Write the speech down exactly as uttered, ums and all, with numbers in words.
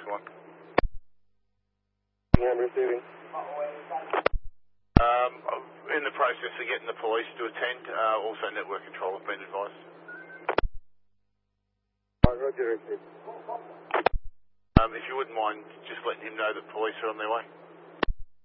Oscar one. Yeah, I'm receiving. Um, in the process of getting the police to attend, uh, also network control have been advised. Uh, roger, received. Um, if you wouldn't mind just letting him know that police are on their way.